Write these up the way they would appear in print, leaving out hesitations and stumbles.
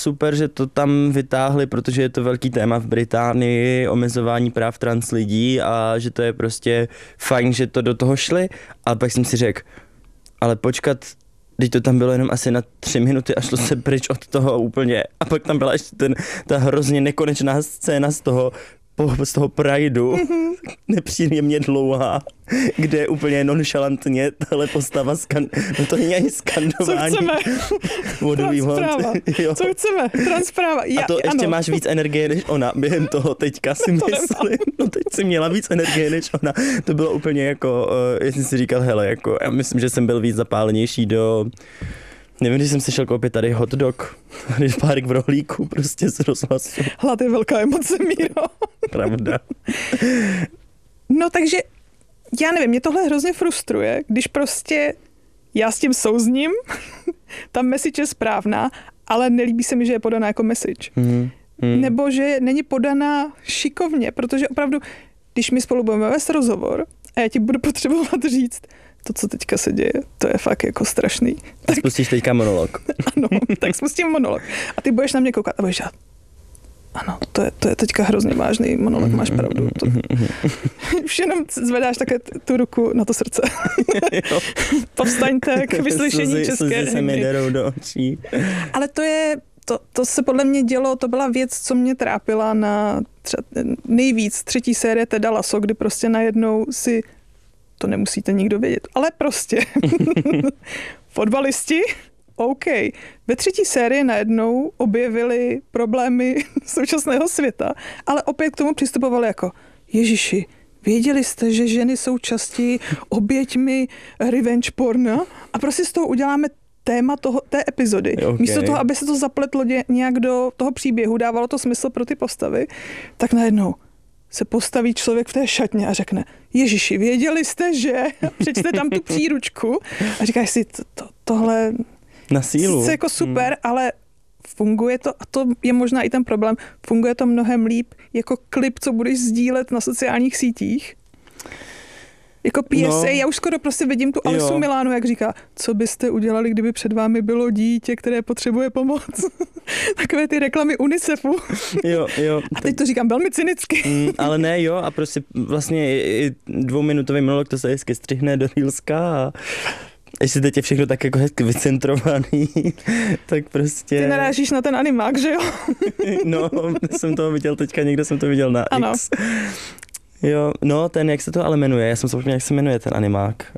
super, že to tam vytáhli, protože je to velký téma v Británii, omezování práv trans lidí a že to je prostě fajn, že to do toho šli. A pak jsem si řekl, ale počkat, teď to tam bylo jenom asi na 3 minuty a šlo se pryč od toho úplně. A pak tam byla ještě ta hrozně nekonečná scéna z toho Prideu, nepříjemně dlouhá, kde úplně nonchalantně tahle postava no to není ani skandování. Co chceme? Transpráva. Co chceme? Transpráva. A to ještě máš víc energie než ona. Během toho teďka si myslím. No teď si měla víc energie než ona. To bylo úplně jako, já jsem si říkal, hele, jako, já myslím, že jsem byl víc zapálenější do... Nevím, když jsem si šel koupit tady hot dog, když párek v rohlíku prostě z rozhlasu. Hlad je velká emoce, Míro. Pravda. No takže, já nevím, mě tohle hrozně frustruje, když prostě já s tím souzním, ta message je správná, ale nelíbí se mi, že je podaná jako message. Nebo že není podaná šikovně, protože opravdu, když my spolu budeme vést rozhovor a já ti budu potřebovat říct, to, co teďka se děje, to je fakt jako strašný. Tak spustíš teďka monolog. Ano, tak spustím monolog. A ty budeš na mě koukat a budeš říkat, ano, to je teďka hrozně vážný monolog, máš pravdu. Už jenom zvedáš také tu ruku na to srdce. Povstaňte k vyslyšení české hymny. Do očí. Ale to se podle mě dělo, to byla věc, co mě trápila na nejvíc 3. série Teda Lasso, kdy prostě najednou si, to nemusíte nikdo vědět, ale prostě fotbalisti, OK. Ve 3. sérii najednou objevili problémy současného světa, ale opět k tomu přistupovali jako Ježiši, věděli jste, že ženy jsou častěji oběťmi revenge porna a prostě z toho uděláme téma té epizody. Okay. Místo toho, aby se to zapletlo nějak do toho příběhu, dávalo to smysl pro ty postavy, tak najednou se postaví člověk v té šatně a řekne Ježiši, věděli jste, že? Přečte tam tu příručku a říkáš si, tohle na sílu. Je jako super, ale funguje to, a to je možná i ten problém, funguje to mnohem líp jako klip, co budeš sdílet na sociálních sítích. Jako PSA, já už skoro prostě vidím tu Alisu Milánu, jak říká, co byste udělali, kdyby před vámi bylo dítě, které potřebuje pomoc. Takové ty reklamy UNICEFu. Jo. A teď to říkám velmi cynicky. Ale ne, jo, a prostě vlastně i 2minutový monolog, to se hezky střihne do Reelska a jestli teď je všechno tak jako hezky vycentrovaný, tak prostě... Ty narážíš na ten animák, že jo? No, jsem toho viděl teďka, někde jsem to viděl na ano. X. Jo, no ten, jak se to ale jmenuje, já jsem zapomněl, jak se jmenuje ten animák.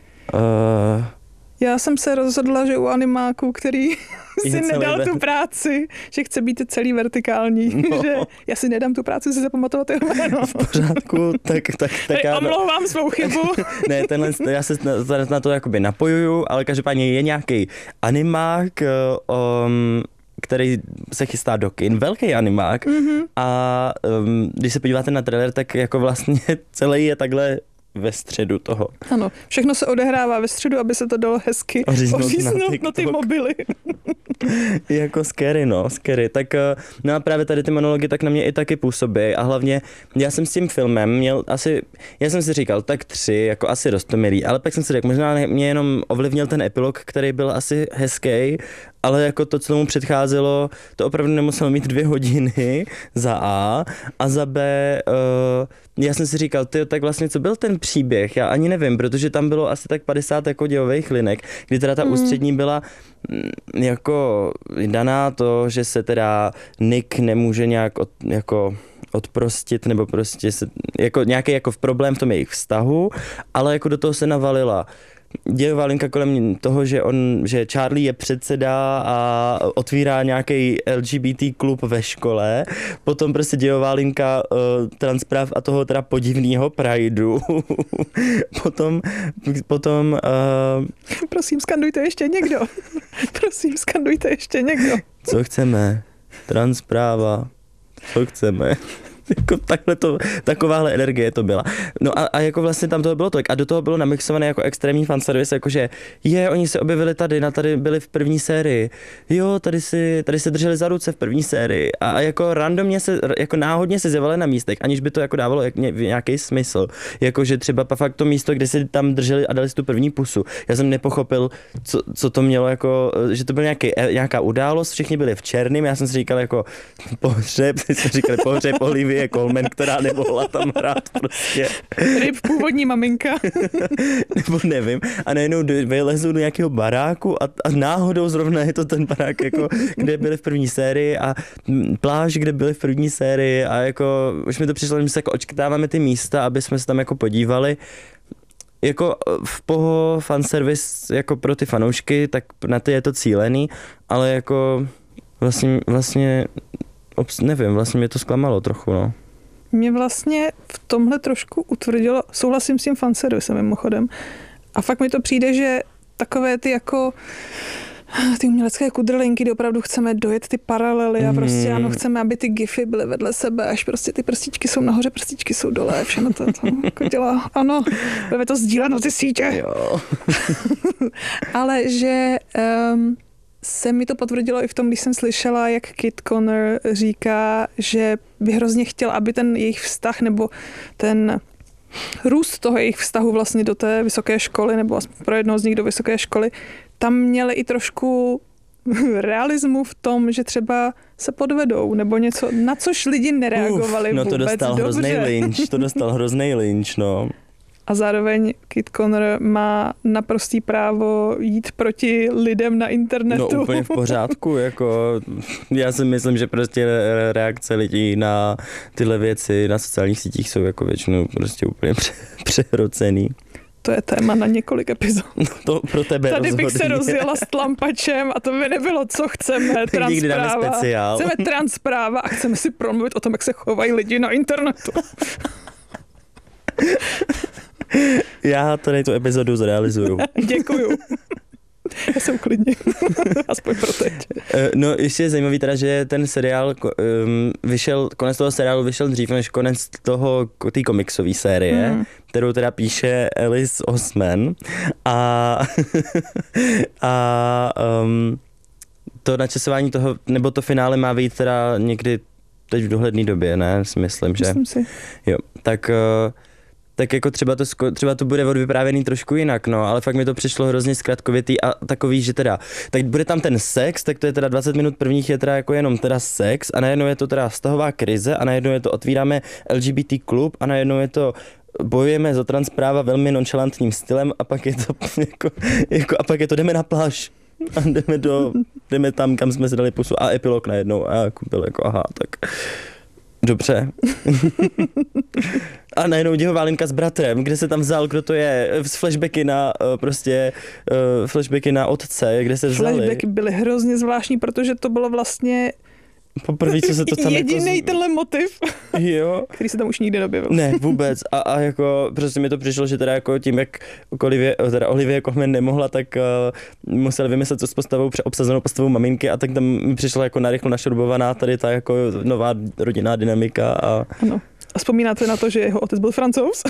Já jsem se rozhodla, že u animáku, který si nedal tu práci, že chce být celý vertikální, že já si nedám tu práci si zapamatovat jeho jméno. V pořádku, tak já... Omlouvám svou chybu. Ne, já se na to jakoby napojuju, ale každopádně je nějaký animák, který se chystá do kin, velký animák a když se podíváte na trailer, tak jako vlastně celý je takhle ve středu toho. Ano, všechno se odehrává ve středu, aby se to dalo hezky oříznout na ty mobily. Jako scary. Tak no a právě tady ty monology tak na mě i taky působí a hlavně já jsem s tím filmem měl já jsem si říkal tak 3, jako asi roztomilý, ale pak jsem si řekl, možná mě jenom ovlivnil ten epilog, který byl asi hezký, ale jako to, co mu předcházelo, to opravdu nemuselo mít 2 hodiny za A a za B, já jsem si říkal, tak vlastně co byl ten příběh, já ani nevím, protože tam bylo asi tak 50 jako dějových linek, kdy teda ta ústřední byla jako daná to, že se teda Nick nemůže nějak odprostit, nebo prostě se, jako nějaký jako problém v tom jejich vztahu, ale jako do toho se navalila dějová linka kolem toho, že Charlie je předseda a otvírá nějaký LGBT klub ve škole, potom prostě dějová linka transpráv a toho teda podivného Prideu. potom Prosím, skandujte ještě někdo. Prosím, skandujte ještě někdo. Co chceme? Transpráva. Co chceme? Jako takováhle energie to byla. No a jako vlastně tam toho bylo tolik. A do toho bylo namixované jako extrémní fanservice, jakože oni se objevili tady byli v první sérii. Jo, tady se drželi za ruce v první sérii. A jako randomně jako náhodně se zjevali na místech, aniž by to jako dávalo nějaký smysl. Jakože třeba fakt to místo, kde se tam drželi a dali si tu první pusu. Já jsem nepochopil, co to mělo jako, že to byl nějaká událost, všichni byli v černém, já jsem si říkal jako pohřeb, Olivie Colman, která nemohla tam hrát prostě. Ryb původní maminka. Nebo nevím. A najednou vylezu do nějakého baráku a náhodou zrovna je to ten barák, jako, kde byli v první sérii a pláž, kde byli v první sérii a jako už mi to přišlo, že se jako očkrtáváme ty místa, aby jsme se tam jako podívali. Jako v poho fanservice jako pro ty fanoušky, tak na ty je to cílený, ale jako vlastně nevím, vlastně mě to zklamalo trochu, no. Mě vlastně v tomhle trošku utvrdilo, souhlasím s tím fanservisem mimochodem, a fakt mi to přijde, že takové ty jako ty umělecké kudrlinky, kde opravdu chceme dojet ty paralely a prostě ano, chceme, aby ty gify byly vedle sebe, až prostě ty prstičky jsou nahoře, prstičky jsou dole, všechno to jako dělá, ano, budeme to sdílet na ty sítě. Jo. Ale že se mi to potvrdilo i v tom, když jsem slyšela, jak Kit Connor říká, že by hrozně chtěl, aby ten jejich vztah nebo ten růst toho jejich vztahu vlastně do té vysoké školy, nebo pro jednoho z nich do vysoké školy, tam měli i trošku realismu v tom, že třeba se podvedou, nebo něco, na což lidi nereagovali no to vůbec dobře. To dostal hrozný lynč, no. A zároveň Kit Connor má naprostý právo jít proti lidem na internetu. No úplně v pořádku, jako já si myslím, že prostě reakce lidí na tyhle věci na sociálních sítích jsou jako většinou prostě úplně přehrocený. To je téma na několik epizod. No to pro tebe tady rozhodně. Bych se rozjela s tlampačem a to by nebylo, co chceme. Transpráva. Chceme transpráva a chceme si promluvit o tom, jak se chovají lidi na internetu. Já tady tu epizodu zrealizuju. Děkuju. Já jsem klidně. Aspoň pro teď. No ještě je zajímavý teda, že ten seriál konec toho seriálu vyšel dřív než konec té komiksové série, kterou teda píše Alice Oseman a to načasování toho, nebo to finále má vyjít teda někdy teď v dohledné době, ne? Myslím, že. Myslím si. Jo, tak jako třeba to bude odvyprávěný trošku jinak, no, ale fakt mi to přišlo hrozně zkratkovitý a takový, že teda, tak bude tam ten sex, tak to je teda 20 minut prvních je teda jako jenom teda sex a najednou je to teda vztahová krize a najednou je to otvíráme LGBT klub a najednou je to bojujeme za transpráva velmi nonchalantním stylem a pak je to jako a pak je to jdeme na pláž a jdeme tam, kam jsme si dali pusu a epilog najednou a jako bylo jako aha, tak dobře. A najednou děhová linka s bratrem, kde se tam vzal, kdo to je, z flashbacky na otce, kde se vzali. Flashbacky byly hrozně zvláštní, protože to bylo vlastně poprvé, co se to tam jedinej jako tenhle motiv, jo. který se tam už nikdy neobjevil. Ne, vůbec. A jako prostě mi to přišlo, že teda jako tím, jak Olivie Colman nemohla, tak museli vymyslet, co s postavou, obsazenou postavou maminky a tak tam mi přišla jako narychlo našrubovaná tady ta jako nová rodinná dynamika. Ano. A vzpomínáte na to, že jeho otec byl Francouz?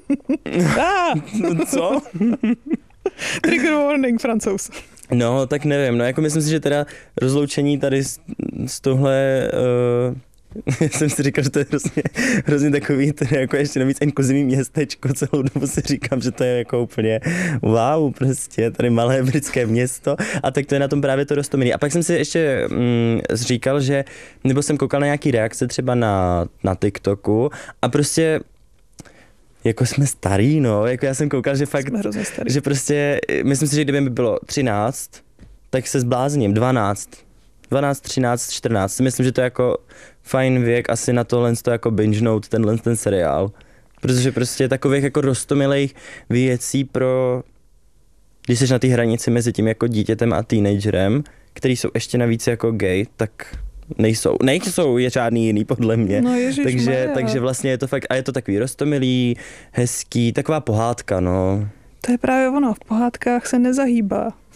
Co? Trigger warning, Francouz. No, tak nevím, no jako myslím si, že teda rozloučení tady z tohle, já jsem si říkal, že to je hrozně takový, teda jako ještě navíc inkluzivní městečko, celou dobu si říkám, že to je jako úplně wow, prostě tady malé britské město a tak to je na tom právě to roztomilý. A pak jsem si ještě říkal, že, nebo jsem koukal na nějaký reakce třeba na TikToku a prostě jako jsme starý, no, jako já jsem koukal, že fakt, že prostě, myslím si, že kdyby mi bylo 13, tak se zblázním, 12, 13, 14, myslím, že to je jako fajn věk asi na tohle jako bingenout ten seriál, protože prostě takových jako roztomilých věcí pro, když jsi na té hranici mezi tím jako dítětem a teenagerem, který jsou ještě navíc jako gay, tak nejsou je žádný jiný podle mě. No takže vlastně je to fakt, a je to takový roztomilý, hezký, taková pohádka, no. To je právě ono, v pohádkách se nezahýbá.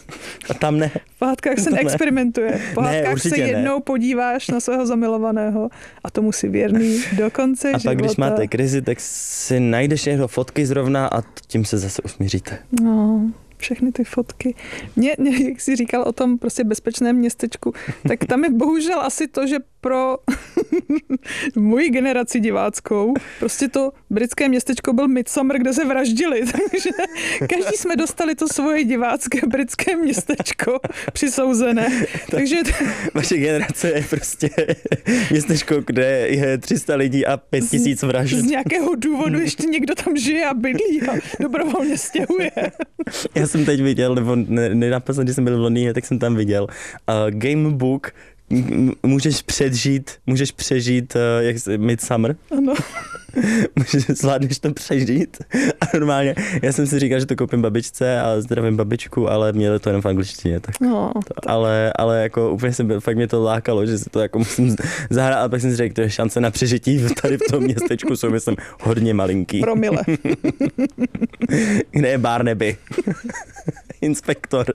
A tam ne. V pohádkách se neexperimentuje. V pohádkách se jednou podíváš na svého zamilovaného a tomu si věrný do konce života. A pak, když máte krizi, tak si najdeš jeho fotky zrovna a tím se zase usmíříte. No, všechny ty fotky. Mě, jak jsi říkal o tom prostě bezpečném městečku, tak tam je bohužel asi to, že pro moji generaci diváckou prostě to britské městečko byl Midsommar, kde se vraždili, takže každý jsme dostali to svoje divácké britské městečko přisouzené. Takže vaše generace je prostě městečko, kde je 300 lidí a 5000 vražd. Z nějakého důvodu ještě někdo tam žije a bydlí a dobrovolně stěhuje. Já jsem teď viděl, nebo naposledy, když jsem byl v Londýně, tak jsem tam viděl Gamebook, můžeš přežít jak Midsommar. Ano. Zvládneš to přežít. A normálně, já jsem si říkal, že to koupím babičce a zdravím babičku, ale měli to jenom v angličtině. Tak. No, Ale jako úplně fakt mě to lákalo, že si to jako musím zahrát, a pak jsem si řekl, že šance na přežití tady v tom městečku jsou, myslím, hodně malinký. Promile. Kde je Barnaby? Inspektor.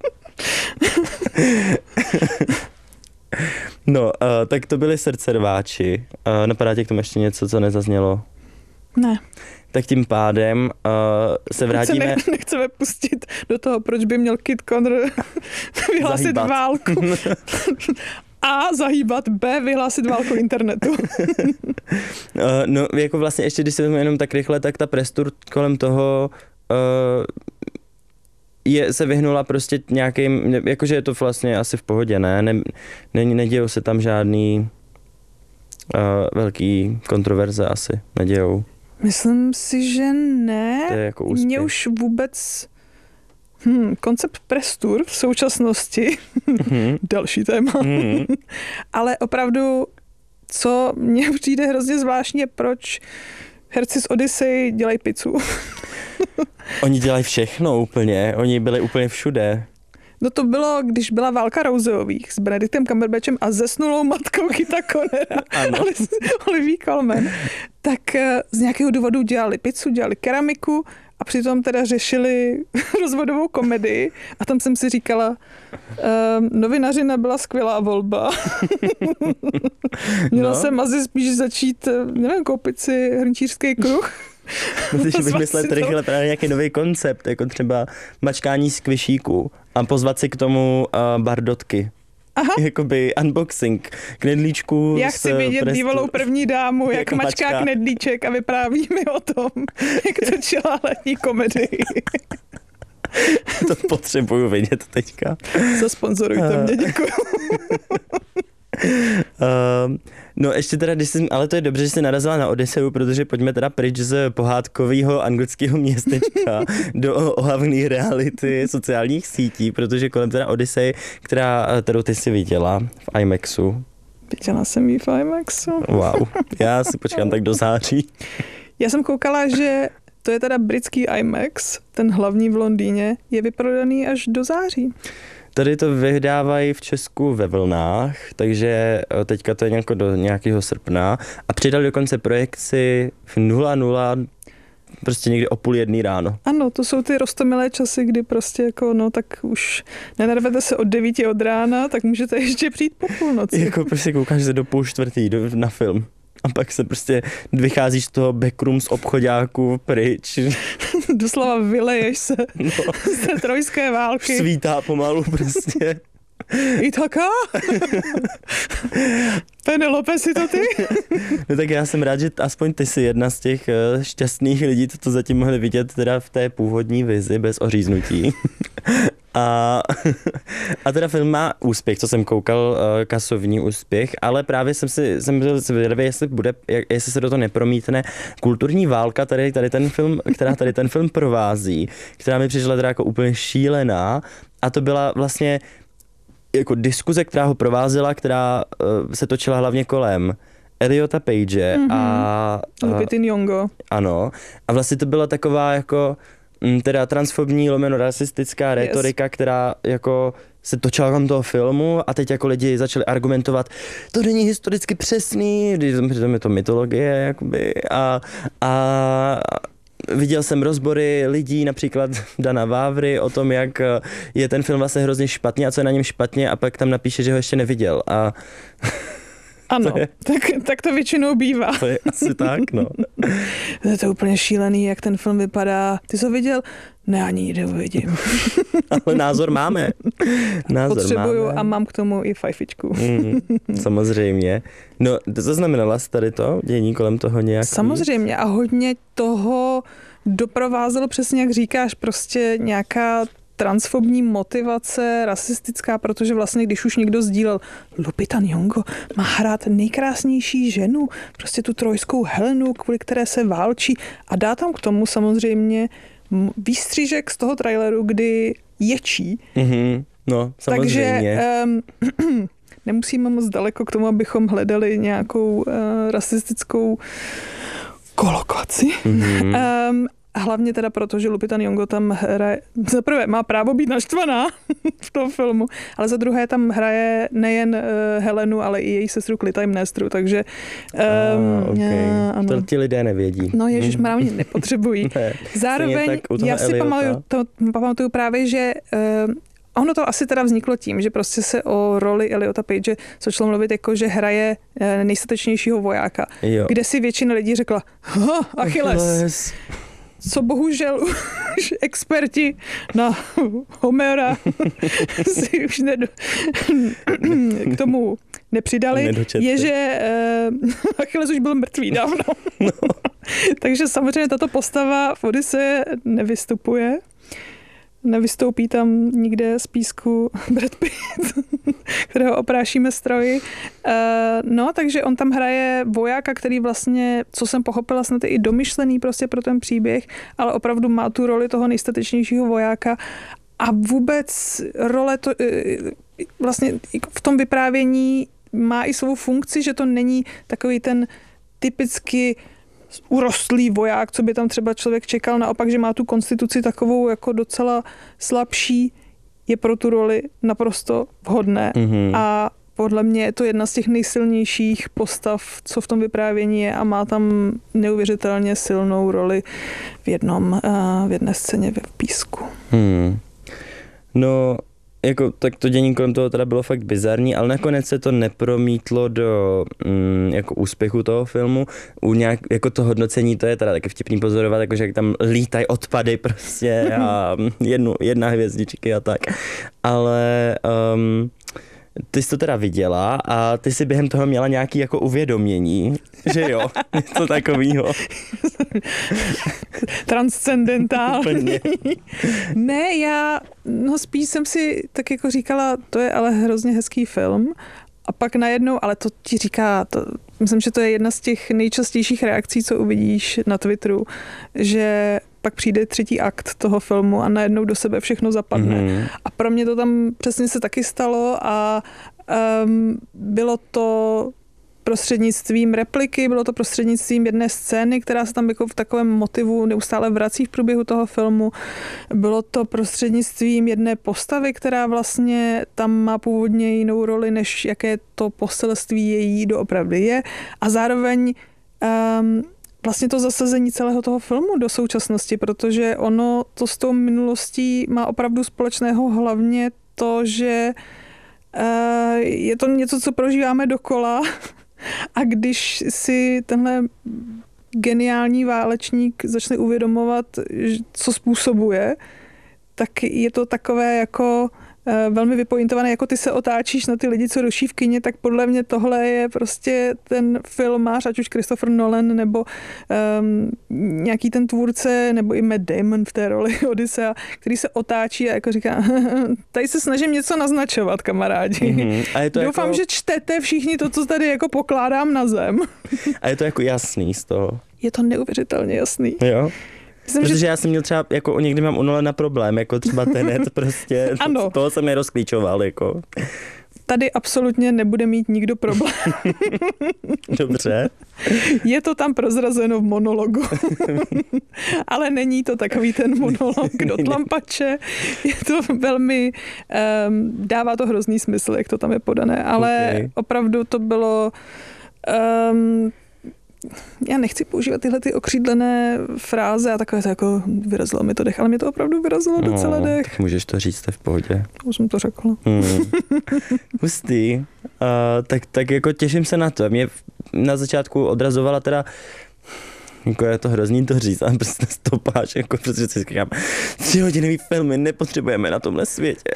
No, tak to byli srdcerváči. Napadá tě k tomu ještě něco, co nezaznělo? Ne. Tak tím pádem se vrátíme... Nechceme pustit do toho, proč by měl Kit Connor vyhlásit válku. A zahýbat, B vyhlásit válku internetu. No, jako vlastně ještě, když se vezmu jenom tak rychle, tak ta prestur kolem toho se vyhnula prostě nějakým, jakože je to vlastně asi v pohodě, ne? Nedějou se tam žádný velký kontroverze asi, nedějou. Myslím si, že ne. To je jako úspěch. Mě už vůbec koncept prestur v současnosti, další téma, ale opravdu, co mně přijde hrozně zvláštně, proč herci z Odyssey dělají pizzu. Oni dělají všechno úplně, oni byli úplně všude. No to bylo, když byla válka Rouseových s Benedictem Cumberbatchem a zesnulou matkou Kita Connora, Olivia Colman, tak z nějakého důvodu dělali pizzu, dělali keramiku a přitom teda řešili rozvodovou komedii a tam jsem si říkala, novinařina byla skvělá volba. Měla jsem asi spíš začít, nevím, koupit si hrnčířský kruh. Musíš vymyslet rychle právě nějaký nový koncept, jako třeba mačkání z kvišíku a pozvat si k tomu bardotky. Aha. Jakoby unboxing knedlíčku. Já chci vidět bývalou první dámu, jak mačká knedlíček a vypráví mi o tom, jak točila letní komedii. To potřebuju vidět teďka. Zasponzorujte mě, děkuju. No ještě teda, ale to je dobře, že jsi narazila na Odysseu, protože pojďme teda pryč z pohádkového anglického městečka do ohavné reality sociálních sítí, protože kolem teda Odyssey, kterou ty jsi viděla v IMAXu. Viděla jsem ji v IMAXu. Wow, já si počkám tak do září. Já jsem koukala, že to je teda britský IMAX, ten hlavní v Londýně, je vyprodaný až do září. Tady to vydávají v Česku ve vlnách, takže teďka to je do nějakého srpna a přidali dokonce projekci v 00, prostě někdy o 12:30 ráno. Ano, to jsou ty roztomilé časy, kdy prostě jako, no tak už nenarvete se od 9 od rána, tak můžete ještě přijít po půlnoci. Jako prostě koukáš se do 3:30 na film. A pak se prostě vycházíš z toho backroom z obchoďáku pryč. Doslova vyleješ se z té trojské války. Svítá pomalu prostě. I taká? Penelope, si to ty? No tak já jsem rád, že aspoň ty jsi jedna z těch šťastných lidí, co to zatím mohli vidět teda v té původní vizi bez oříznutí. A teda film má úspěch, co jsem koukal, kasovní úspěch, ale právě jsem byl zvědavý, jestli se do toho nepromítne kulturní válka, která tady ten film provází, která mi přišla teda jako úplně šílená, a to byla vlastně jako diskuze, která ho provázela, která se točila hlavně kolem Eliota Page a Lupita Nyong'o. Ano. A vlastně to byla taková jako teda transfobní rasistická retorika, která jako se točila kolem toho filmu a teď jako lidi začali argumentovat, to není historicky přesný, přitom je to mytologie, jakoby, a viděl jsem rozbory lidí, například Dana Vávry, o tom, jak je ten film vlastně hrozně špatně a co je na něm špatně a pak tam napíše, že ho ještě neviděl. A ano, tak to většinou bývá. to je asi tak, no. To je úplně šílený, jak ten film vypadá. Ty jsi ho viděl? Ne, ani nevidím. Ale názor máme. Potřebuju a mám k tomu i fajfičku. Samozřejmě. No, to znamenala jsi tady to dění kolem toho nějak? Samozřejmě a hodně toho doprovázelo přesně, jak říkáš, prostě nějaká transfobní motivace, rasistická, protože vlastně, když už někdo sdílel Lupita Nyong'o má hrát nejkrásnější ženu, prostě tu trojskou Helenu, kvůli které se válčí a dá tam k tomu samozřejmě výstřížek z toho traileru, kdy ječí. No, samozřejmě. Takže nemusíme moc daleko k tomu, abychom hledali nějakou rasistickou kolokaci. Hlavně teda proto, že Lupita Nyong'o tam hraje, za prvé má právo být naštvaná v tom filmu, ale za druhé tam hraje nejen Helenu, ale i její sestru Clytemnestru, takže ano. To ti lidé nevědí. No ježišmarja, oni nepotřebují. Ne, zároveň já si pamatuju právě, že ono to asi teda vzniklo tím, že prostě se o roli Eliota Page začalo mluvit jako, že hraje nejstatečnějšího vojáka. Jo. Kde si většina lidí řekla, Achilles. Co bohužel už experti na Homera si už k tomu nepřidali, je, že Achilles už byl mrtvý dávno. No. Takže samozřejmě tato postava v Odyseje nevystupuje. Nevystoupí tam nikde z písku Brad Pitt, kterého oprášíme stroji. No, takže on tam hraje vojáka, který vlastně, co jsem pochopila, snad je i domyšlený prostě pro ten příběh, ale opravdu má tu roli toho nejstatečnějšího vojáka a vůbec role to, vlastně v tom vyprávění má i svou funkci, že to není takový ten typicky urostlý voják, co by tam třeba člověk čekal, naopak, že má tu konstituci takovou jako docela slabší, je pro tu roli naprosto vhodné. A podle mě je to jedna z těch nejsilnějších postav, co v tom vyprávění je a má tam neuvěřitelně silnou roli v jedné scéně v písku. No, jako, tak to dění kolem toho teda bylo fakt bizarní, ale nakonec se to nepromítlo do jako úspěchu toho filmu. U nějak, jako to hodnocení, to je teda taky vtipný pozorovat, jakože jak tam lítají odpady prostě a jedna hvězdičky a tak. Ale ty jsi to teda viděla a ty jsi během toho měla nějaký jako uvědomění, že jo, něco takovýho. Transcendentální. Ne, spíš jsem si tak jako říkala, to je ale hrozně hezký film a pak najednou, ale to ti říká, myslím, že to je jedna z těch nejčastějších reakcí, co uvidíš na Twitteru, že pak přijde třetí akt toho filmu a najednou do sebe všechno zapadne. A pro mě to tam přesně se taky stalo a bylo to prostřednictvím repliky, bylo to prostřednictvím jedné scény, která se tam jako v takovém motivu neustále vrací v průběhu toho filmu. Bylo to prostřednictvím jedné postavy, která vlastně tam má původně jinou roli, než jaké to poselství její doopravdy je. A zároveň vlastně to zasazení celého toho filmu do současnosti, protože ono to s tou minulostí má opravdu společného hlavně to, že je to něco, co prožíváme dokola a když si tenhle geniální válečník začne uvědomovat, co způsobuje, tak je to takové jako velmi vypointované, jako ty se otáčíš na ty lidi, co ruší v kině, tak podle mě tohle je prostě ten filmář, ať už Christopher Nolan, nebo nějaký ten tvůrce, nebo i Matt Damon v té roli Odyssea, který se otáčí a jako říká, tady se snažím něco naznačovat, kamarádi. A je to doufám, že čtete všichni to, co tady jako pokládám na zem. A je to jako jasný z toho. Je to neuvěřitelně jasný. Jo. Myslím, protože já jsem měl třeba, jako někdy mám u Nolana problém, jako třeba Tenet prostě, toho jsem nerozklíčoval, jako. Tady absolutně nebude mít nikdo problém. Dobře. Je to tam prozrazeno v monologu. Ale není to takový ten monolog do tlampače. Je to velmi, dává to hrozný smysl, jak to tam je podané, ale opravdu to bylo já nechci používat tyhle ty okřídlené fráze a takové to jako vyrazilo mi to dech, ale mě to opravdu vyrazilo docela dech. Tak můžeš to říct, to je v pohodě. Už jsem to řekla. Hustý. Tak jako těším se na to. Mě na začátku odrazovala teda jako je to hrozný to říct, ale prostě stopáž, jako protože si říkám, 3hodinový filmy nepotřebujeme na tomhle světě.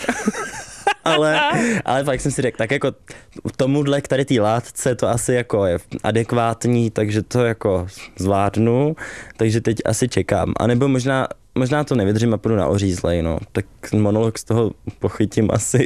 ale fakt jsem si řekl, tak jako tomuhle k tady té látce to asi jako je adekvátní, takže to jako zvládnu, takže teď asi čekám. A nebo možná to nevydržím a půjdu na ořízlej, no. Tak monolog z toho pochytím asi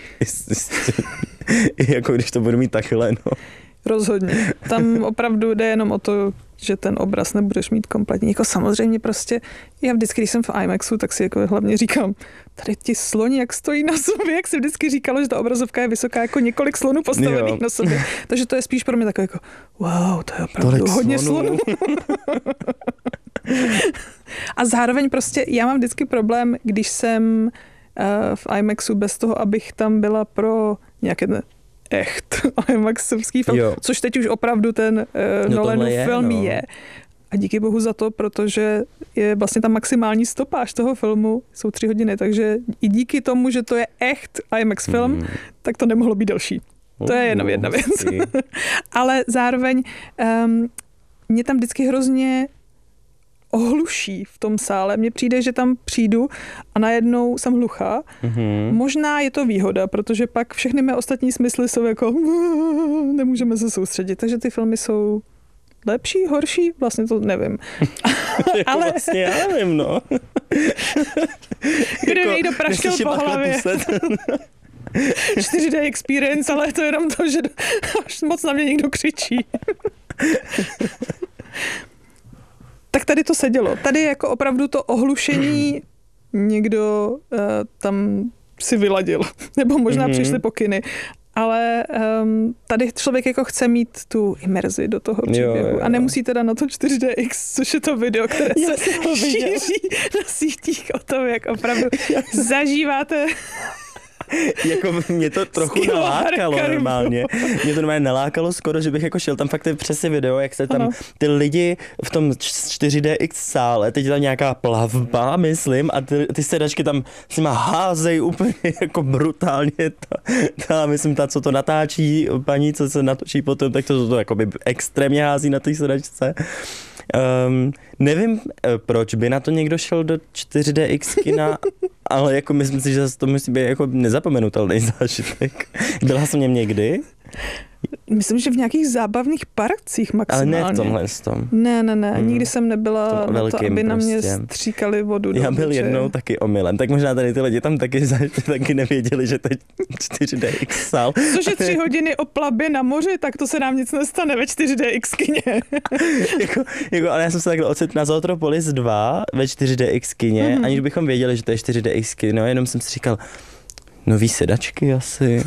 i jako když to budu mít takhle, no. Rozhodně. Tam opravdu jde jenom o to, že ten obraz nebudeš mít kompletní. Jako samozřejmě prostě, já vždycky, když jsem v IMAXu, tak si jako hlavně říkám, tady ti sloni, jak stojí na sobě, jak se vždycky říkalo, že ta obrazovka je vysoká jako několik slonů postavených na sobě. Takže to je spíš pro mě takové jako, wow, to je opravdu hodně slonů. A zároveň prostě já mám vždycky problém, když jsem v IMAXu bez toho, abych tam byla pro nějaké IMAXovský film, což teď už opravdu ten Nolanův film je. A díky bohu za to, protože je vlastně ta maximální stopáž toho filmu, jsou 3 hodiny, takže i díky tomu, že to je echt IMAX film, tak to nemohlo být delší. To je jenom jedna věc. Ale zároveň mě tam vždycky hrozně ohluší v tom sále. Mně přijde, že tam přijdu a najednou jsem hluchá. Možná je to výhoda, protože pak všechny mé ostatní smysly jsou jako nemůžeme se soustředit. Takže ty filmy jsou lepší, horší? Vlastně to nevím. Ale vlastně já nevím, no. Kde jako, někdo praštil po hlavě. 4D experience, ale to je jenom to, že až moc na mě někdo křičí. Tak tady to sedělo. Tady jako opravdu to ohlušení někdo tam si vyladil. Nebo možná přišly pokyny. Ale tady člověk jako chce mít tu imerzi do toho příběhu. A nemusí teda na to 4DX, což je to video, které se šíří na sítích o tom, jak opravdu zažíváte. Jako mě to trochu nalákalo normálně. Mě to normálně nalákalo skoro, že bych jako šel tam fakt přesně video, jak se tam ty lidi v tom 4DX sále, teď je tam nějaká plavba, myslím, a ty sedačky tam s nima házejí úplně jako brutálně. Myslím, ta, co to natáčí, paní, co se natočí potom, tak to jakoby extrémně hází na té sedačce. Nevím, proč by na to někdo šel do 4DX kina, ale jako myslím si, že to musí být jako nezapomenutelný zážitek. Byla jsem v něm někdy? Myslím, že v nějakých zábavných parcích maximálně. Ale ne v tomhle tom. Ne. Nikdy jsem nebyla na to, aby na mě stříkali vodu. Já byl jednou taky omylem, tak možná tady ty lidi tam taky nevěděli, že teď 4DX sál. Což je 3 hodiny o plavbě na moři, tak to se nám nic nestane ve 4DX kině. Ale já jsem se takhle ocitl na Zootropolis 2 ve 4DX kině, aniž bychom věděli, že to je 4DX kino, jenom jsem si říkal, nový sedačky asi.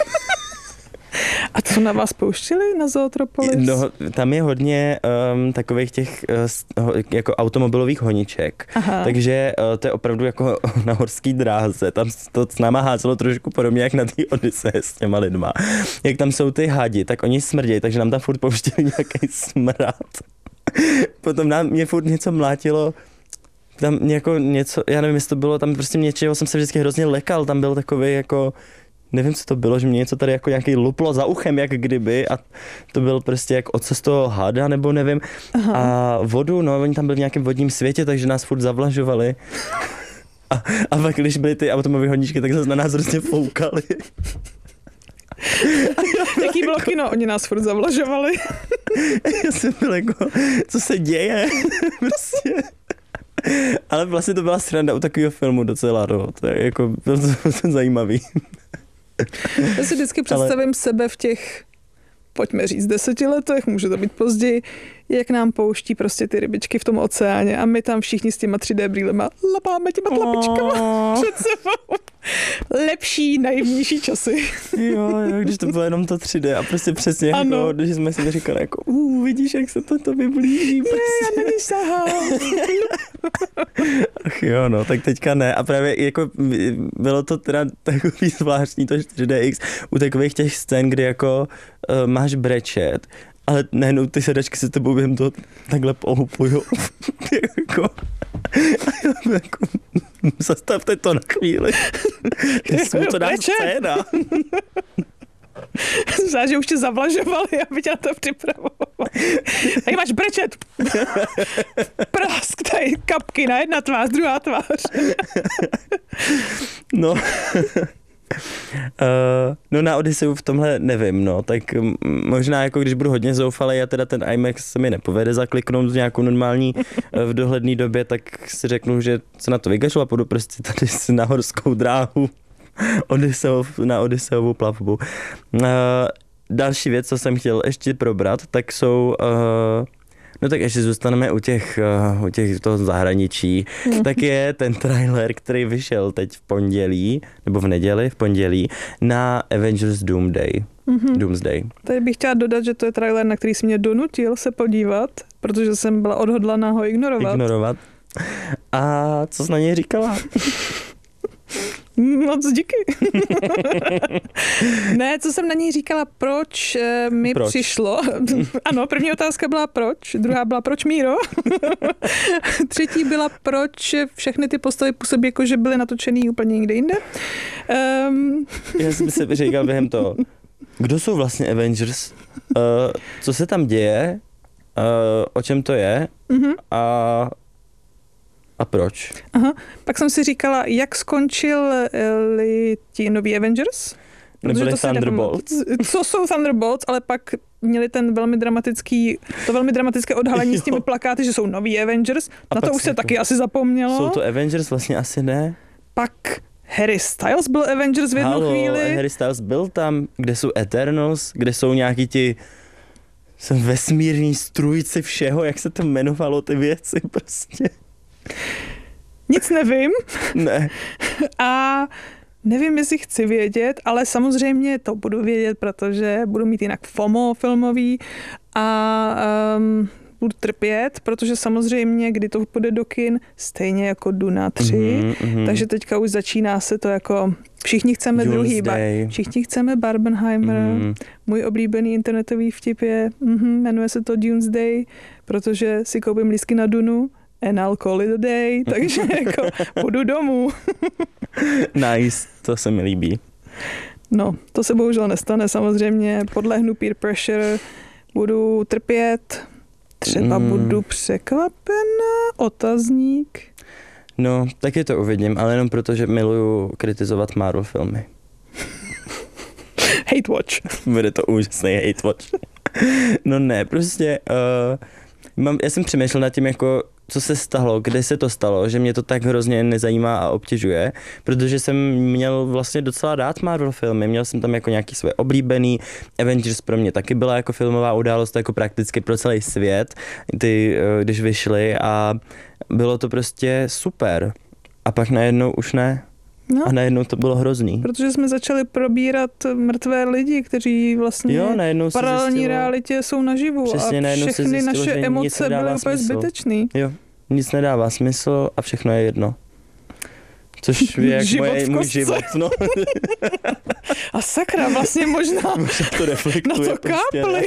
A co na vás pouštěli na Zootropolis? No, tam je hodně takových těch jako automobilových honiček, takže to je opravdu jako na horský dráze. Tam to s náma házelo trošku podobně jak na té Odyseji s těma lidma. Jak tam jsou ty hadi, tak oni smrdějí, takže nám tam furt pouštěli nějaký smrad. Potom mě furt něco mlátilo, tam jako něco, já nevím, jestli to bylo, tam prostě něčeho jsem se vždycky hrozně lekal, tam byl takový jako nevím, co to bylo, že mě něco tady jako nějaký luplo za uchem, jak kdyby, a to byl prostě jak ocas z toho hada, nebo nevím. A vodu, no, oni tam byli v nějakém vodním světě, takže nás furt zavlažovali. A pak, když byly ty automobilové hodníčky, tak se na nás hrozně foukali. Jaký bylo kino? Oni nás furt zavlažovali. Já jsem byl jako, co se děje? Prostě. Ale vlastně to byla sranda u takového filmu docela, no. To je jako, bylo to zajímavý. Já si vždycky představím sebe v těch, pojďme říct, 10 letech, může to být později, jak nám pouští prostě ty rybičky v tom oceáně a my tam všichni s těma 3D brýlema lapáme těma tlapičkama před sebou. Lepší, naivnější časy. Jo, když to bylo jenom to 3D a prostě přesně, jako, když jsme si říkali, jako, vidíš, jak se to vyblíží. Prostě. Já nesahám. Ach jo, no, tak teďka ne. A právě jako bylo to teda takový zvláštní to 4DX u takových těch scén, kdy jako máš brečet, ale najednou ty sedačky se tebou během toho takhle pohupujou. jako, zastavte to na chvíli. To dá scéna. Zdá, že už tě zavlažovali, aby tě na to připravovali. Tady máš brečet. Prask, tady kapky na jedna tvář, druhá tvář. No. No na Odysseu v tomhle nevím, no, tak možná jako když budu hodně zoufalý a teda ten IMAX se mi nepovede zakliknout nějakou normální v dohledné době, tak si řeknu, že se na to vygažu a půjdu prostě tady na horskou dráhu na Odysseovu plavbu. Další věc, co jsem chtěl ještě probrat, tak jsou no tak ještě zůstaneme u těch toho zahraničí, tak je ten trailer, který vyšel teď v pondělí, nebo v neděli, v pondělí, na Avengers Doomsday. Tady bych chtěla dodat, že to je trailer, na který jsi mě donutil se podívat, protože jsem byla odhodlaná ho ignorovat. A co jsi na něj říkala? Moc díky. Ne, co jsem na něj říkala, proč mi přišlo. Ano, první otázka byla proč, druhá byla proč Míro. Třetí byla proč všechny ty postavy působí jako, že byly natočený úplně někde jinde. Já jsem si říkal během toho, kdo jsou vlastně Avengers, co se tam děje, o čem to je a proč? Aha, pak jsem si říkala, jak skončili ti noví Avengers? Nebyli Thunderbolts. Co jsou Thunderbolts, ale pak měli to velmi dramatické odhalení s těmi plakáty, že jsou noví Avengers. Na to už se taky asi zapomnělo. Jsou to Avengers? Vlastně asi ne. Pak Harry Styles byl Avengers v jednu chvíli. Harry Styles byl tam, kde jsou Eternals, kde jsou nějaký ti vesmírní strůjci všeho, jak se to jmenovalo, ty věci prostě. Nic nevím. Ne. A nevím, jestli chci vědět, ale samozřejmě to budu vědět, protože budu mít jinak FOMO filmový a budu trpět, protože samozřejmě, kdy to půjde do kin, stejně jako Duna 3, takže teďka už začíná se to jako všichni chceme všichni chceme Barbenheimer, můj oblíbený internetový vtip je, jmenuje se to Doomsday, protože si koupím lístky na Dunu, and I'll call it a day, takže jako půjdu domů. Nice, to se mi líbí. No, to se bohužel nestane, samozřejmě podlehnu peer pressure, budu trpět, třeba budu překvapena, otazník. No, taky to uvidím, ale jenom proto, že miluju kritizovat Marvel filmy. Hate watch. Bude to úžasný hate watch. No ne, prostě já jsem přemýšlel nad tím, jako co se stalo, kde se to stalo, že mě to tak hrozně nezajímá a obtěžuje, protože jsem měl vlastně docela rád Marvel filmy, měl jsem tam jako nějaký své oblíbený, Avengers pro mě taky byla jako filmová událost, jako prakticky pro celý svět, když vyšly a bylo to prostě super. A pak najednou už ne. No, a najednou to bylo hrozný. Protože jsme začali probírat mrtvé lidi, kteří vlastně v paralelní realitě jsou naživu. Přesně, a všechny naše emoce byly úplně zbytečný. Jo, nic nedává smysl a všechno je jedno. Což je jak můj život. No. A sakra, vlastně možná to reflektuje. Na to kápli.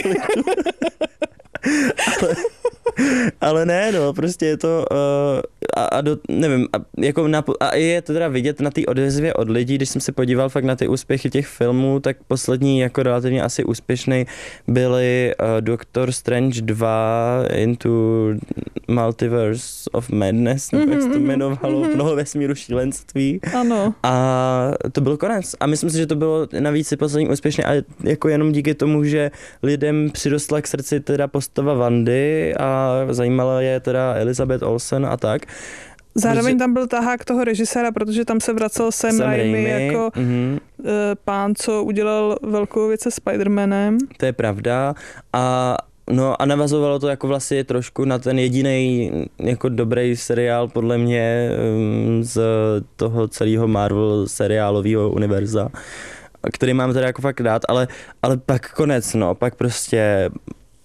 Ale ne, no, prostě je to, nevím, a je to teda vidět na té odezvě od lidí, když jsem se podíval fakt na ty úspěchy těch filmů, tak poslední jako relativně asi úspěšný byly Doctor Strange 2 Into Multiverse of Madness, nebo jak se to jmenovalo, mnoho vesmíru šílenství. Ano. A to byl konec. A myslím si, že to bylo navíc i poslední úspěšně, ale jako jenom díky tomu, že lidem přirostla k srdci teda postava Wandy a zajímala je teda Elizabeth Olsen a tak. Zároveň tam byl tahák toho režiséra, protože tam se vracel Sam Raimi jako pán, co udělal velkou věc se Spider-Manem. To je pravda. A navazovalo to jako vlastně trošku na ten jediný jako dobrý seriál podle mě z toho celého Marvel seriálového univerza, který mám teda jako fakt rád, ale pak konec, no, pak prostě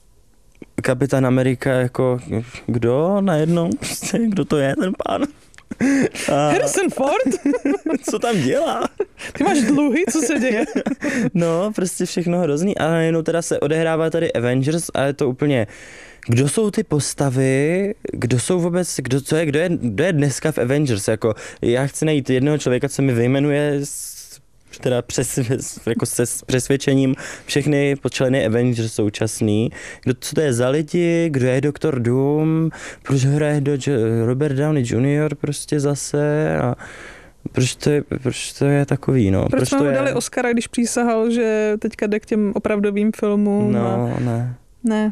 Kapitán Amerika jako kdo najednou, kdo to je ten pán? Harrison Ford? Co tam dělá? Ty máš dluhy, co se děje? No, prostě všechno hrozný. A najednou teda se odehrává tady Avengers a je to úplně... Kdo jsou ty postavy, kdo jsou vůbec, kdo je dneska v Avengers, jako já chci najít jednoho člověka, co mi vyjmenuje teda jako se s přesvědčením všechny členy Avengers současný. Co to je za lidi, kdo je Doktor Doom, proč hraje Robert Downey Jr. prostě zase a proč to je takový, no. Proč jsme mu dali Oscara, když přísahal, že teďka jde k těm opravdovým filmům? No, ne.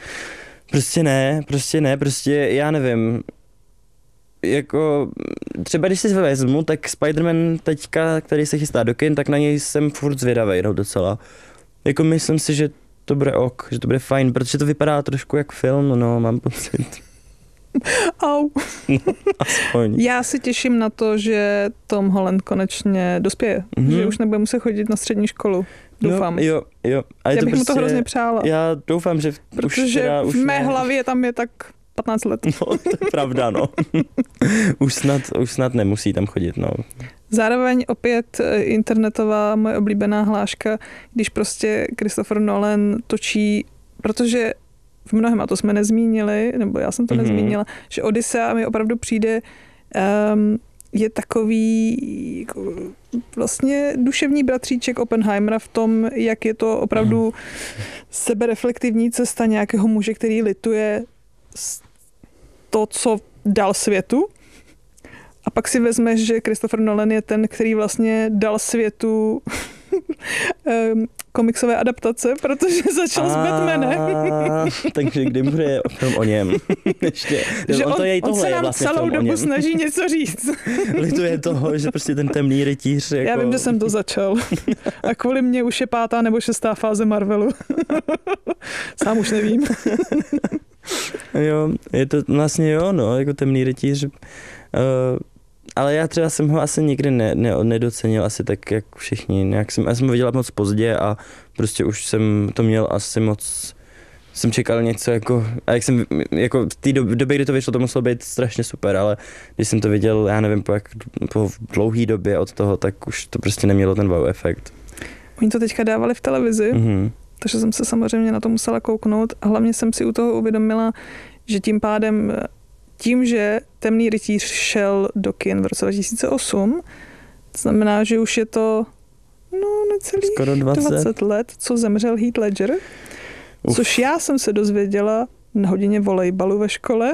Prostě já nevím, jako třeba když si vezmu, tak Spider-Man teďka, který se chystá do kin, tak na něj jsem furt zvědavej, no docela. Jako myslím si, že to bude že to bude fajn, protože to vypadá trošku jak film, no, mám pocit. Au. No, aspoň. Já si těším na to, že Tom Holland konečně dospěje, že už nebude muset chodit na střední školu. Doufám. Jo. A já bych mu to hrozně přála. Já doufám, že protože už v mé hlavě tam je tak 15 let. No, to je pravda, no. už snad nemusí tam chodit, no. Zároveň opět internetová moje oblíbená hláška, když prostě Christopher Nolan točí, protože v mnohem, a to jsme nezmínili, nebo já jsem to nezmínila, že Odyssea mi opravdu přijde, je takový jako, vlastně duševní bratříček Oppenheimera v tom, jak je to opravdu sebereflektivní cesta nějakého muže, který lituje to, co dal světu. A pak si vezmeš, že Christopher Nolan je ten, který vlastně dal světu komiksové adaptace, protože začal s Batmanem. Takže kdy bude film o něm? Ještě. Že on se nám vlastně celou dobu snaží něco říct. Lituje toho, že prostě ten temný rytíř. Jako... Já vím, že jsem to začal. A kvůli mně už je 5. nebo 6. fáze Marvelu. Sám už nevím. Jo, je to vlastně no, jako temný rytíř. Ale já třeba jsem ho asi nikdy nedocenil, asi tak, jak všichni. Já jsem ho viděla moc pozdě a prostě už jsem to měl asi moc, jsem čekal něco jako, a jak jsem, jako v té době, kdy to vyšlo, to muselo být strašně super, ale když jsem to viděl, já nevím, po dlouhý době od toho, tak už to prostě nemělo ten wow efekt. Oni to teďka dávali v televizi, takže jsem se samozřejmě na to musela kouknout a hlavně jsem si u toho uvědomila, že tím pádem že Temný rytíř šel do kin v roce 2008, to znamená, že už je to necelých skoro 20 let, co zemřel Heath Ledger, což já jsem se dozvěděla na hodině volejbalu ve škole.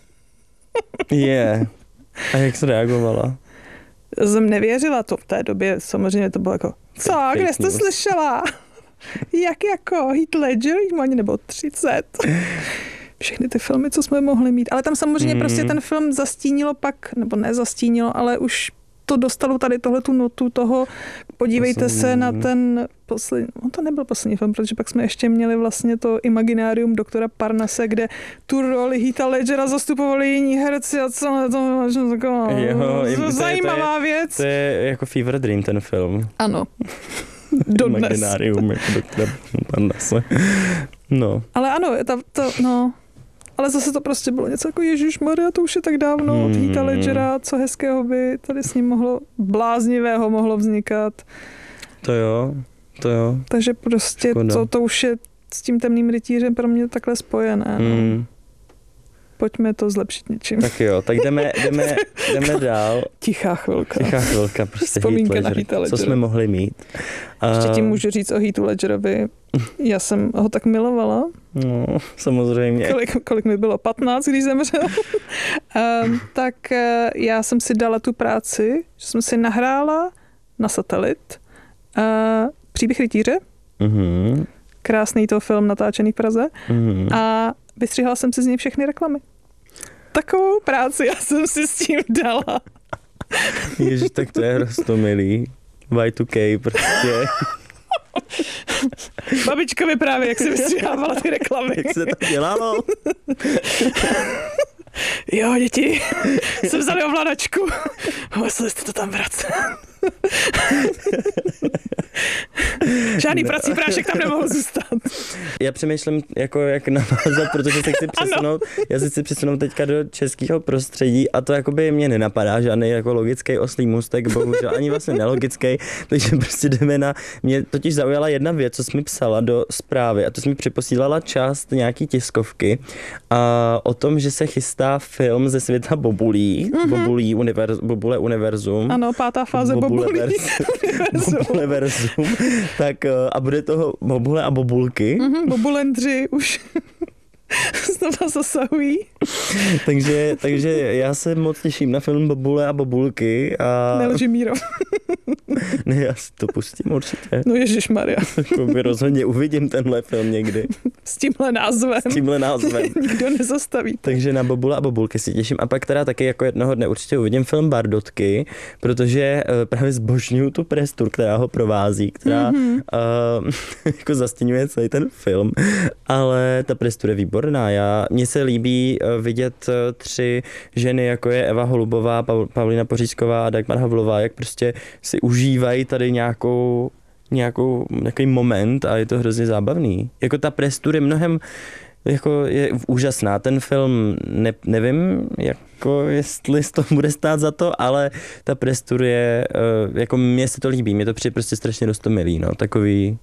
A jak jsi reagovala? Jsem nevěřila to v té době, samozřejmě to bylo jako, co, kde jsi to slyšela? Jak jako Heath Ledger, mu ani nebylo 30. Všechny ty filmy, co jsme mohli mít. Ale tam samozřejmě prostě ten film zastínilo pak, nebo nezastínilo, ale už to dostalo tady tohletu notu toho, podívejte se na ten poslední, to nebyl poslední film, protože pak jsme ještě měli vlastně to Imaginárium doktora Parnase, kde tu roli Heatha Ledgera zastupovali jiní herci a co to taková zajímavá věc. To je jako Fever Dream ten film. Ano. Dodnes. Imaginárium jako doktora Parnase. No. Ale ano, ale zase to prostě bylo něco jako Ježišmarja, to už je tak dávno od Heatha Ledgera, co hezkého by tady s ním bláznivého mohlo vznikat. To jo. Takže prostě to už je s tím Temným rytířem pro mě takhle spojené. No. Pojďme to zlepšit něčím. Tak jo, tak jdeme dál. Tichá chvilka, prostě vzpomínka na Heatha Ledgera. Co jsme mohli mít. Ještě ti můžu říct o Heathu Ledgerovi. Já jsem ho tak milovala. No, samozřejmě. Kolik mi bylo? 15, když zemřel. Tak já jsem si dala tu práci, že jsem si nahrála na satelit Příběh rytíře. Krásný to film natáčený v Praze. A vystřihla jsem si z něj všechny reklamy. Takovou práci já jsem si s tím dala. Ježiš, tak to je roztomilý. Y2K prostě. Babička mi právě, jak se vystřihávala ty reklamy. Jak se to dělalo? Jo, děti, jsem vzali ovladačku. Museli jste to tam vracet. Žádný prací prášek tam nemohl zůstat. Já přemýšlím, jako jak navázat, protože se chci přesunout, já se chci přesunout teďka do českého prostředí a to jakoby mě nenapadá žádný jako logický oslý můstek, bohužel ani vlastně nelogický, takže prostě jdeme na, mě totiž zaujala jedna věc, co jsi mi psala do zprávy a to jsi mi připosílala část nějaký tiskovky a o tom, že se chystá film ze světa bobulí, Bobule univerzum. Ano, 5. fáze bobulí. Bobuleverzum. Tak a bude toho bobule a bobulky. Bobulendři už znova zasahují. takže já se moc těším na film Bobule a bobulky. A... Nelži, Míro. Ne, já si to pustím určitě. No ježišmarja. Rozhodně uvidím tenhle film někdy. S tímhle názvem. Nikdo nezastaví. Takže na Bobule a bobulky si těším. A pak teda taky jako jednoho dne určitě uvidím film Bardotky, protože právě zbožňuju tu prestur, která ho provází, která jako zastěňuje celý ten film. Ale ta prestur je výborná. Mně se líbí vidět 3 ženy, jako je Eva Holubová, Pavlína Pořízková a Dagmar Havlová, jak prostě si užívají tady nějaký moment a je to hrozně zábavný. Jako ta prestur je mnohem je úžasná. Ten film nevím, jako jestli to bude stát za to, ale ta prestur je, jako mně se to líbí, mě to přijde prostě strašně roztomilý, no, takový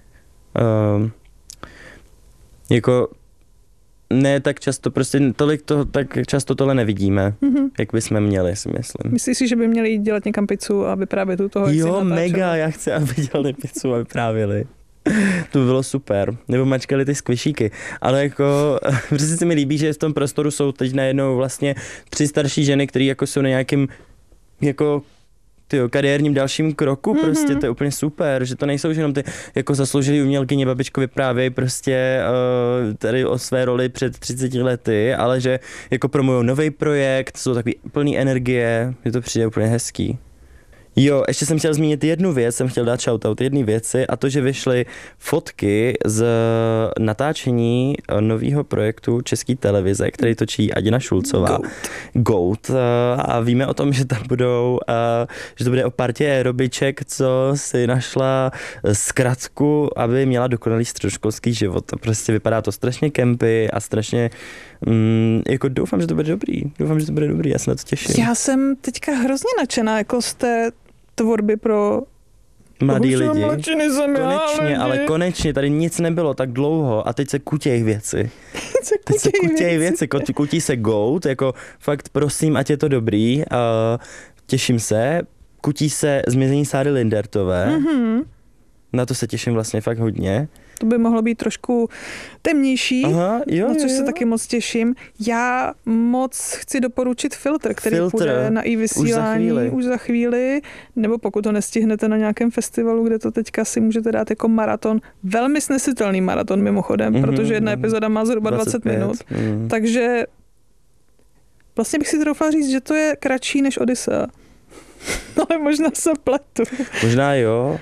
jako ne tak často, prostě tak často tohle nevidíme, jak bychom měli, si myslím. Myslíš si, že by měli jít dělat někam pizzu a vyprávět u toho, jak jo, mega, já chci, aby dělali pizzu a vyprávěli. To by bylo super. Nebo mačkali ty skvišíky. Ale jako, přesně se mi líbí, že v tom prostoru jsou teď najednou vlastně 3 starší ženy, které jako jsou na nějakým jako kariérním dalším kroku, prostě to je úplně super, že to nejsou jenom ty jako zasloužilý umělkyně, babičko vyprávějí prostě tady o své roli před 30 lety, ale že jako promujou nový projekt, jsou takový plný energie, že to přijde úplně hezký. Jo, ještě jsem chtěl zmínit jednu věc, jsem chtěl dát shoutout jedné věci a to, že vyšly fotky z natáčení nového projektu České televize, který točí Adina Šulcová. Goat. A víme o tom, že tam budou, že to bude o partě aerobiček, co si našla zkratku, aby měla dokonalý středoškolský život. A prostě vypadá to strašně campy a strašně jako doufám, že to bude dobrý. Já se na to těším. Já jsem teďka hrozně nadšená jako z té tvorby pro mladý lidi. Konečně, ale konečně, tady nic nebylo tak dlouho a teď se kutějí věci. Teď se kutějí věci. Kutí se Goat, jako fakt prosím, ať je to dobrý. Těším se. Kutí se Zmizení Sáry Lindertové. Na to se těším vlastně fakt hodně. To by mohlo být trošku temnější, na což se taky moc těším. Já moc chci doporučit Filtr, který půjde na i-vysílání už za chvíli, nebo pokud to nestihnete na nějakém festivalu, kde to teďka si můžete dát jako maraton. Velmi snesitelný maraton mimochodem, protože jedna epizoda má zhruba 20 minut. Takže vlastně bych si troufala říct, že to je kratší než Odyssea. Ale možná se pletu. Možná jo.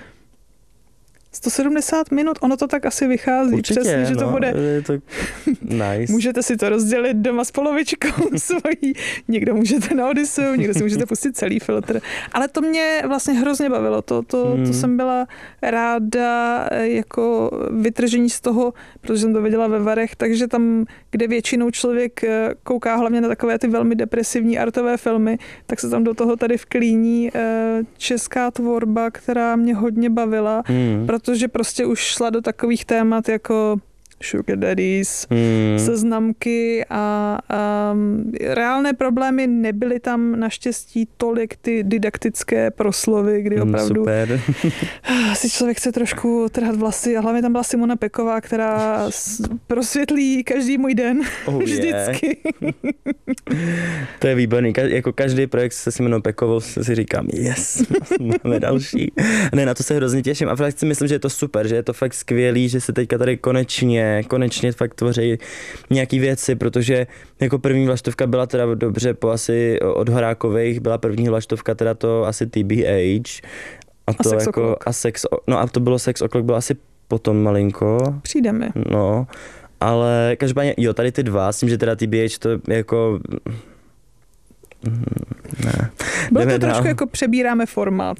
170 minut, ono to tak asi vychází. Určitě, přesně, že to bude. To nice. Můžete si to rozdělit doma s polovičkou svojí. Někdo můžete na Odysseu, někdo si můžete pustit celý Filtr. Ale to mě vlastně hrozně bavilo. To jsem byla ráda jako vytržení z toho, protože jsem to viděla ve Varech, takže tam, kde většinou člověk kouká hlavně na takové ty velmi depresivní artové filmy, tak se tam do toho tady vklíní česká tvorba, která mě hodně bavila, protože prostě už šla do takových témat jako sugar daddies, seznamky a reálné problémy nebyly tam naštěstí tolik ty didaktické proslovy, kdy opravdu super. si člověk chce trošku trhat vlasy a hlavně tam byla Simona Peková, která prosvětlí každý můj den vždycky. To je výborný. Jako každý projekt se Simonou Pekovou si říkám, yes, máme další. Ne, na to se hrozně těším a fakt si myslím, že je to super, že je to fakt skvělý, že se teďka tady konečně fakt tvoří nějaký věci, protože jako první vlaštovka byla teda dobře po asi od Horákových, byla první vlaštovka teda to asi TBH a to Sex jako O'Clock. a to bylo Sex O'Clock, bylo asi potom malinko. Přijdeme. No, ale každopádně, jo, tady ty dva, s tím, že teda TBH to jako Bylo to trošku jako přebíráme formát.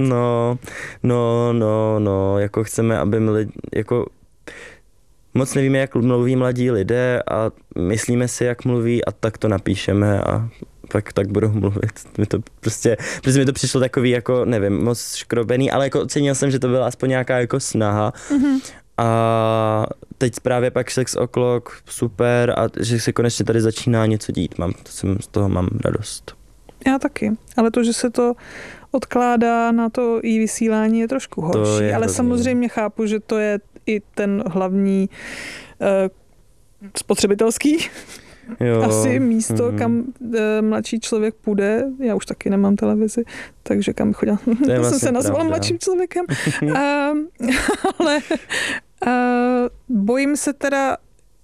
No, jako chceme, aby jako moc nevíme, jak mluví mladí lidé a myslíme si, jak mluví a tak to napíšeme a tak budou mluvit. Protože mi to přišlo takový, jako nevím, moc škrobený, ale jako ocenil jsem, že to byla aspoň nějaká jako snaha. A teď právě pak Sex O'Clock, super, a že se konečně tady začíná něco dít. Z toho mám radost. Já taky, ale to, že se to odkládá na to i vysílání je trošku horší, ale samozřejmě chápu, že to je i ten hlavní spotřebitelský asi místo, kam mladší člověk půjde. Já už taky nemám televizi, takže kam chodila. Já vlastně jsem se nazvala mladším člověkem. Ale bojím se teda,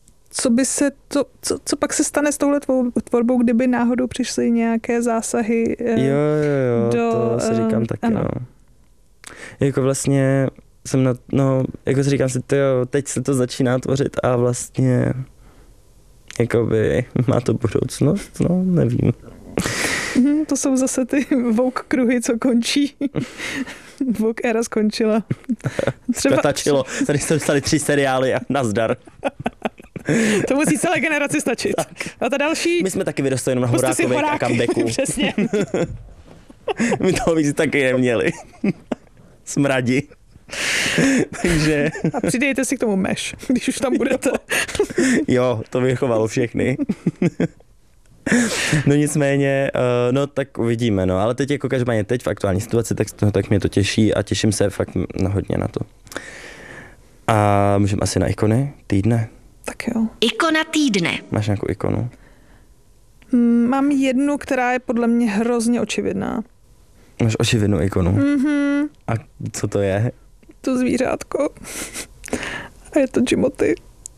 co pak se stane s touhle tvorbou, kdyby náhodou přišly nějaké zásahy to si říkám taky, no. Jako vlastně jsem jako si říkám si, teď se to začíná tvořit a vlastně jakoby má to budoucnost, nevím. To jsou zase ty Vogue kruhy, co končí. Vogue éra skončila. Stačilo, tady se dostali 3 seriály a nazdar. To musí celé generaci stačit. Tak. A ta další... My jsme taky vyrostli jenom na Horákových a Comebacku. Přesně. My toho víc taky neměli. Smradi. Takže... A přidejte si k tomu Mesh, když už tam budete. Jo, to vychovalo všechny. No nicméně, tak uvidíme, ale teď jako každopádně teď v aktuální situaci, tak mě to těší a těším se fakt hodně na to. A můžeme asi na ikony týdne. Tak jo. Ikona týdne. Máš nějakou ikonu? Mám jednu, která je podle mě hrozně očividná. Máš očividnou ikonu? Mm-hmm. A co to je? To zvířátko. A je to Jimoty.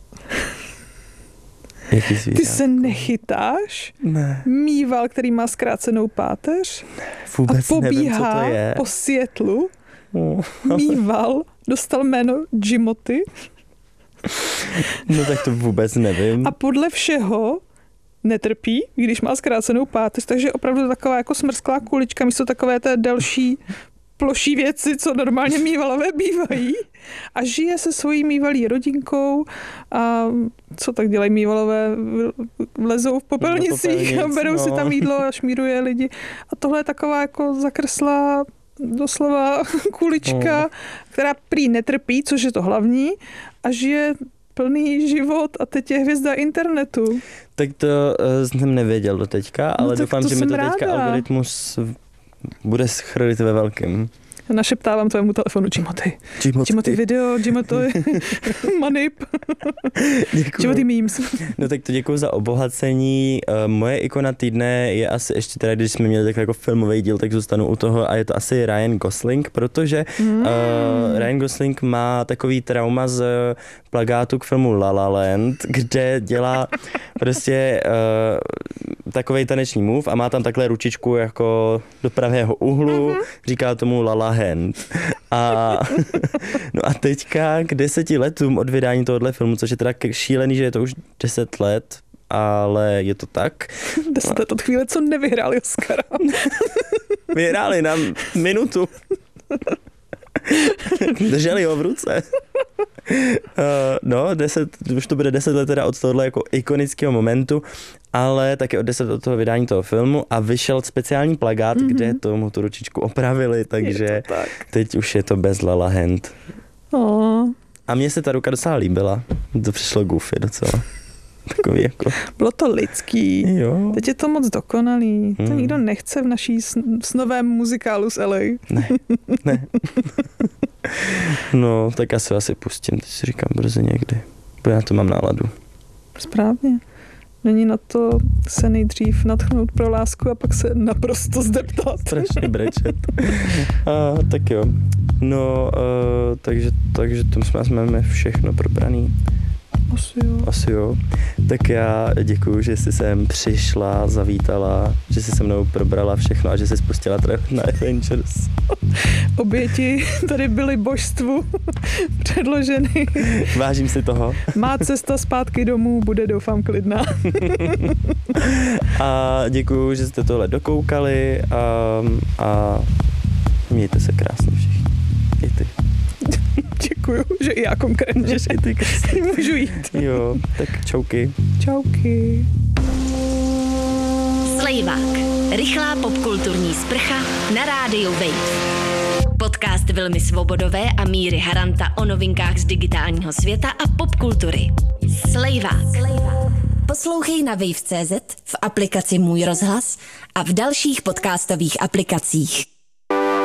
Jaký zvířátko? Ty se nechytáš? Ne. Mýval, který má zkrácenou páteř. Vůbec a pobíhá nevím, co to je. Po Seattlu. Mýval dostal jméno Jimoty. No tak to vůbec nevím. A podle všeho netrpí, když má zkrácenou páteř, takže opravdu taková jako smrsklá kulička místo takové té delší ploší věci, co normálně mývalové bývají. A žije se svojí mývalí rodinkou a co tak dělají mývalové? Lezou v popelnicích a berou si tam jídlo a šmíruje lidi. A tohle je taková jako zakrslá doslova kulička, která prý netrpí, což je to hlavní, a žije plný život a teď je hvězda internetu. Tak to jsem nevěděl do teďka, ale doufám, že mi to teďka algoritmus bude schrlit ve velkým. Našeptávám tvému telefonu Jimoty video, Jimoty manip. Jimoty memes. No tak to děkuju za obohacení. Moje ikona týdne je asi ještě teda, když jsme měli takový jako filmový díl, tak zůstanu u toho a je to asi Ryan Gosling, protože Ryan Gosling má takový trauma z plagátu k filmu La La Land, kde dělá prostě takovej taneční move a má tam takhle ručičku jako do pravého úhlu, říká tomu La La Hand. No a teďka k 10 letům od vydání tohohle filmu, což je teda šílený, že je to už 10 let, ale je to tak. 10 let od chvíle, co nevyhráli Oscara. Vyhráli na minutu. Drželi ho v ruce. Už to bude 10 let teda od tohohle jako ikonického momentu, ale taky od 10 od toho vydání toho filmu a vyšel speciální plakát, kde tomu tu ručičku opravili, takže teď už je to bez La La Hand. A mně se ta ruka docela líbila. To přišlo goofy docela. Takový jako... Bylo to lidský. Jo. Teď je to moc dokonalý. To nikdo nechce v naší snovém muzikálu z LA. Ne. No, tak asi pustím. Teď si říkám brzy někdy. Protože já to mám náladu. Správně. Není na to se nejdřív natchnout pro lásku a pak se naprosto zdeptat. Strašně brečet. Tak jo. No, takže to jsme všechno probraný. Asi jo. Tak já děkuju, že jsi sem přišla, zavítala, že jsi se mnou probrala všechno a že jsi spustila trh na Avengers. Oběti tady byly božstvu předloženy. Vážím si toho. Má cesta zpátky domů bude, doufám, klidná. A děkuju, že jste tohle dokoukali a mějte se krásně všichni. I ty. Děkuju, že i já konkrétně. Že i ty krásně. Můžu jít. Jo, tak čauky. Čauky. Slejvák. Rychlá popkulturní sprcha na rádiu Wave. Podcast Vilmy Svobodové a Míry Haranta o novinkách z digitálního světa a popkultury. Slejvák. Poslouchej na wave.cz, v aplikaci Můj rozhlas a v dalších podcastových aplikacích.